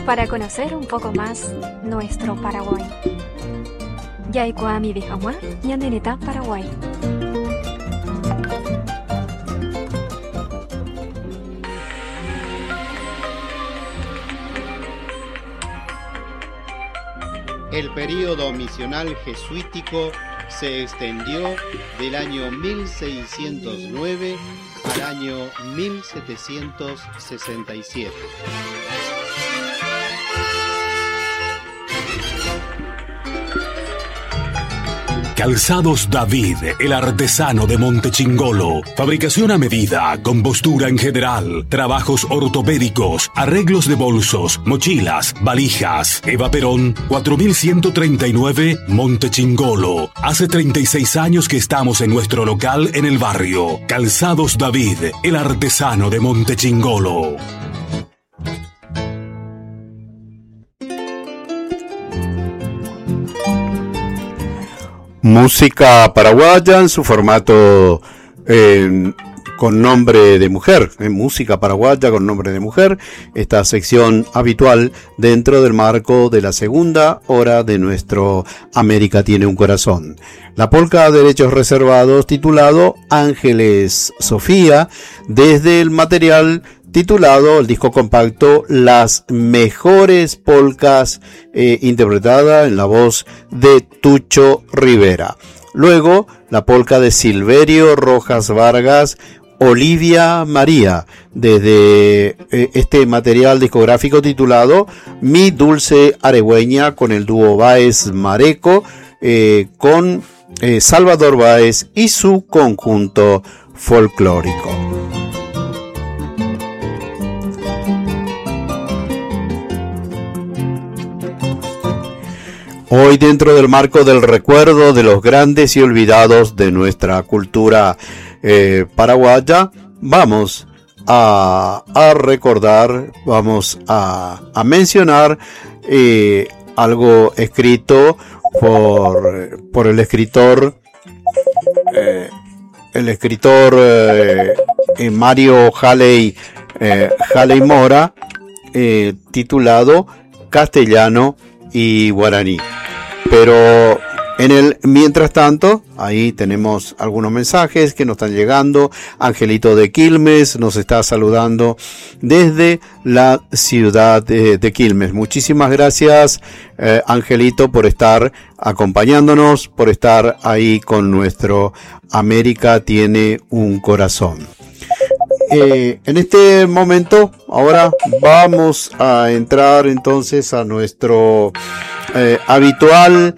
para conocer un poco más nuestro Paraguay. Yaikuami Bijagua, Yandeneta, Paraguay. El período misional jesuítico se extendió del año 1609 al año 1767. Calzados David, el artesano de Montechingolo. Fabricación a medida, compostura en general, trabajos ortopédicos, arreglos de bolsos, mochilas, valijas. Eva Perón, 4139, Montechingolo. Hace 36 años que estamos en nuestro local en el barrio. Calzados David, el artesano de Montechingolo. Música paraguaya en su formato con nombre de mujer, música paraguaya con nombre de mujer, esta sección habitual dentro del marco de la segunda hora de nuestro América tiene un corazón. La polca de derechos reservados titulado Ángeles Sofía, desde el material titulado el disco compacto Las Mejores Polcas, interpretada en la voz de Tucho Rivera. Luego, la polca de Silverio Rojas Vargas, Olivia María, desde este material discográfico titulado Mi Dulce Aregüeña, con el dúo Báez Mareco, con Salvador Báez y su conjunto folclórico. Hoy, dentro del marco del recuerdo de los grandes y olvidados de nuestra cultura paraguaya, vamos a recordar, vamos a mencionar algo escrito por el escritor Mario Halley Mora, titulado Castellano y Guaraní. Pero mientras tanto, ahí tenemos algunos mensajes que nos están llegando. Angelito de Quilmes nos está saludando desde la ciudad de Quilmes. Muchísimas gracias, Angelito, por estar acompañándonos, por estar ahí con nuestro América tiene un corazón. En este momento, ahora vamos a entrar entonces a nuestro habitual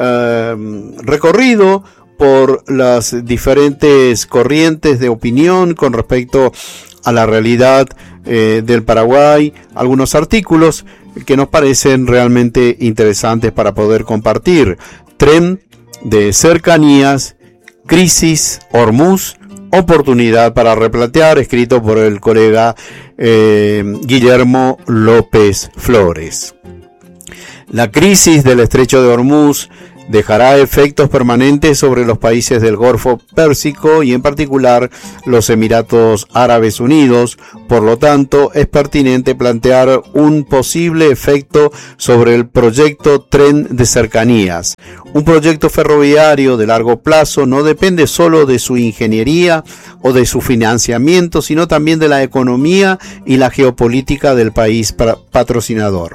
recorrido por las diferentes corrientes de opinión con respecto a la realidad del Paraguay, algunos artículos que nos parecen realmente interesantes para poder compartir. Tren de cercanías, crisis Hormuz, oportunidad para replantear, escrito por el colega Guillermo López Flores. La crisis del estrecho de Hormuz dejará efectos permanentes sobre los países del Golfo Pérsico y en particular los Emiratos Árabes Unidos. Por lo tanto, es pertinente plantear un posible efecto sobre el proyecto Tren de Cercanías. Un proyecto ferroviario de largo plazo no depende solo de su ingeniería o de su financiamiento, sino también de la economía y la geopolítica del país patrocinador.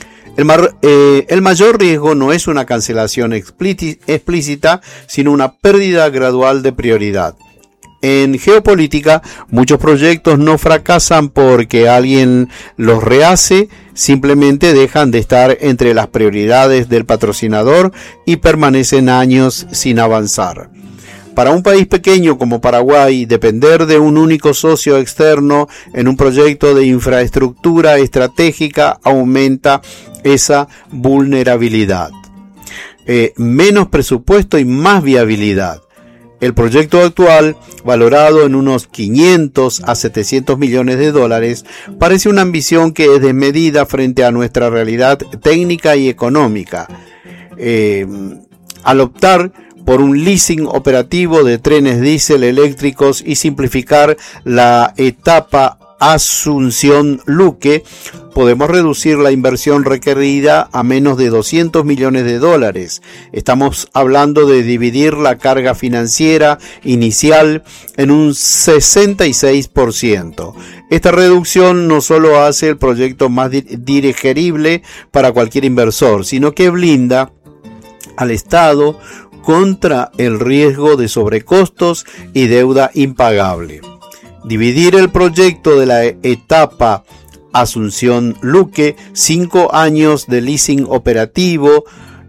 El mayor riesgo no es una cancelación explícita, sino una pérdida gradual de prioridad. En geopolítica, muchos proyectos no fracasan porque alguien los rehace, simplemente dejan de estar entre las prioridades del patrocinador y permanecen años sin avanzar. Para un país pequeño como Paraguay, depender de un único socio externo en un proyecto de infraestructura estratégica aumenta esa vulnerabilidad. Menos presupuesto y más viabilidad. El proyecto actual, valorado en unos 500 a 700 millones de dólares, parece una ambición que es desmedida frente a nuestra realidad técnica y económica. Al optar por un leasing operativo de trenes diésel eléctricos y simplificar la etapa Asunción Luque, podemos reducir la inversión requerida a menos de $200 millones. Estamos hablando de dividir la carga financiera inicial en un 66%. Esta reducción no solo hace el proyecto más digerible para cualquier inversor, sino que blinda al Estado contra el riesgo de sobrecostos y deuda impagable. Dividir el proyecto de la etapa Asunción Luque, 5 años de leasing operativo,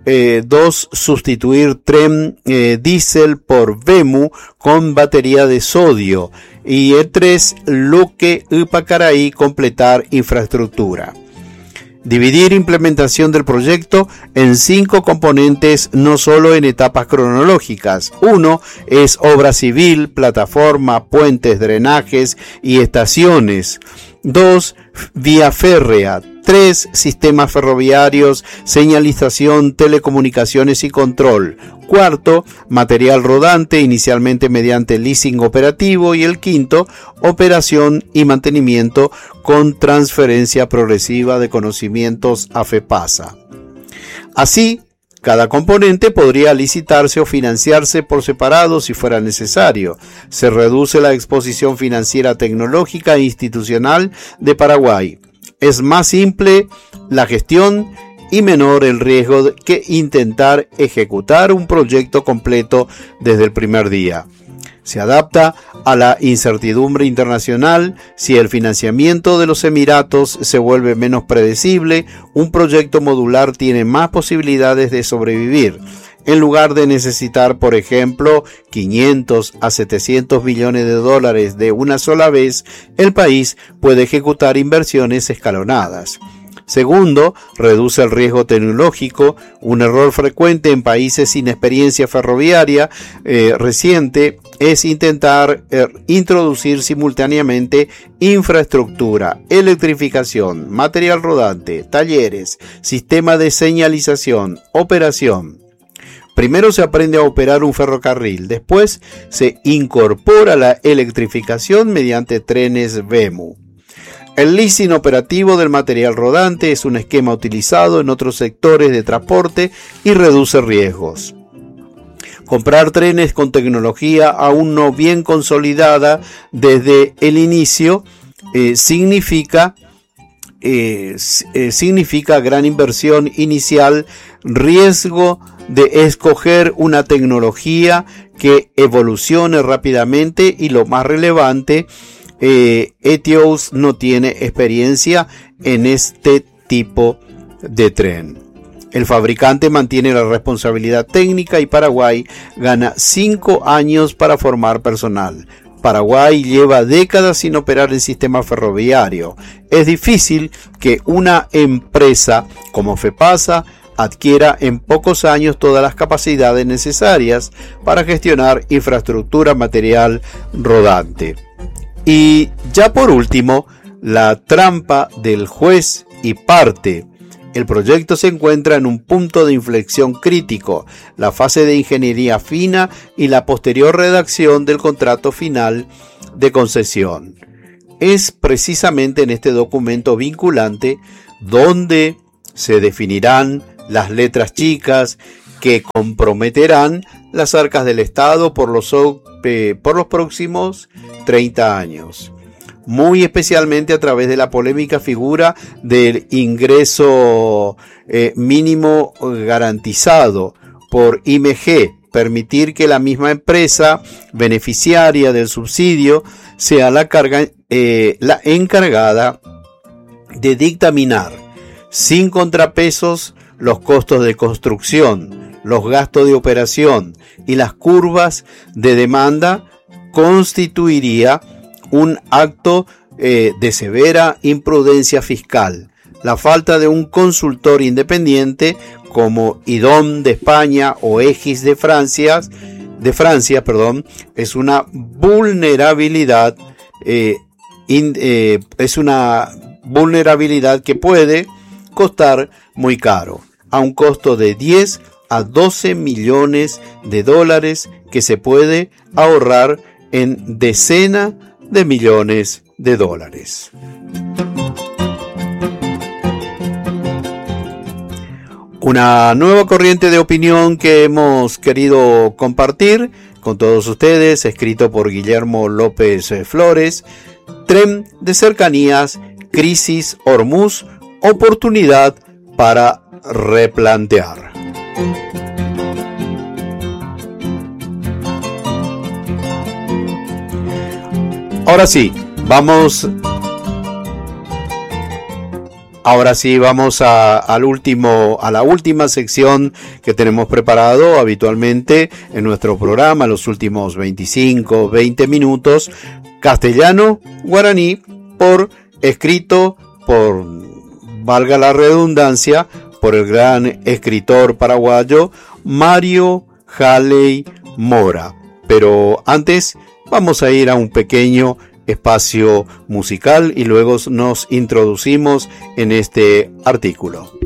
2, sustituir tren diésel por Vemu con batería de sodio, y 3, Luque y Pacaraí, completar infraestructura. Dividir implementación del proyecto en 5 componentes, no solo en etapas cronológicas. 1 es obra civil, plataforma, puentes, drenajes y estaciones. 2, vía férrea. 3, sistemas ferroviarios, señalización, telecomunicaciones y control. 4, material rodante, inicialmente mediante leasing operativo. Y el 5, operación y mantenimiento con transferencia progresiva de conocimientos a FEPASA. Así, cada componente podría licitarse o financiarse por separado si fuera necesario. Se reduce la exposición financiera, tecnológica e institucional de Paraguay. Es más simple la gestión y menor el riesgo que intentar ejecutar un proyecto completo desde el primer día. Se adapta a la incertidumbre internacional. Si el financiamiento de los Emiratos se vuelve menos predecible, un proyecto modular tiene más posibilidades de sobrevivir. En lugar de necesitar, por ejemplo, 500 a 700 millones de dólares de una sola vez, el país puede ejecutar inversiones escalonadas. Segundo, reduce el riesgo tecnológico. Un error frecuente en países sin experiencia ferroviaria reciente es intentar introducir simultáneamente infraestructura, electrificación, material rodante, talleres, sistema de señalización, operación. Primero se aprende a operar un ferrocarril, después se incorpora la electrificación mediante trenes Vemu. El leasing operativo del material rodante es un esquema utilizado en otros sectores de transporte y reduce riesgos. Comprar trenes con tecnología aún no bien consolidada desde el inicio significa gran inversión inicial, riesgo de escoger una tecnología que evolucione rápidamente y, lo más relevante, Etios no tiene experiencia en este tipo de tren. El fabricante mantiene la responsabilidad técnica y Paraguay gana 5 años para formar personal. Paraguay lleva décadas sin operar el sistema ferroviario. Es difícil que una empresa como FEPASA adquiera en pocos años todas las capacidades necesarias para gestionar infraestructura material rodante. Y ya por último, la trampa del juez y parte. El proyecto se encuentra en un punto de inflexión crítico, la fase de ingeniería fina y la posterior redacción del contrato final de concesión. Es precisamente en este documento vinculante donde se definirán las letras chicas que comprometerán las arcas del Estado por los próximos 30 años. Muy especialmente a través de la polémica figura del ingreso mínimo garantizado por IMG, permitir que la misma empresa beneficiaria del subsidio sea la encargada de dictaminar sin contrapesos los costos de construcción, los gastos de operación y las curvas de demanda, constituiría un acto de severa imprudencia fiscal. La falta de un consultor independiente como IDOM de España o EGIS de Francia, es una vulnerabilidad que puede costar muy caro, a un costo de 10 a 12 millones de dólares que se puede ahorrar en decenas de millones de dólares. Una nueva corriente de opinión que hemos querido compartir con todos ustedes, escrito por Guillermo López Flores: Tren de cercanías, crisis Hormuz, oportunidad para replantear. Ahora sí, vamos a la última sección que tenemos preparado habitualmente en nuestro programa, los últimos 25-20 minutos, castellano, guaraní, escrito por, valga la redundancia, por el gran escritor paraguayo Mario Halley Mora. Pero antes vamos a ir a un pequeño espacio musical y luego nos introducimos en este artículo.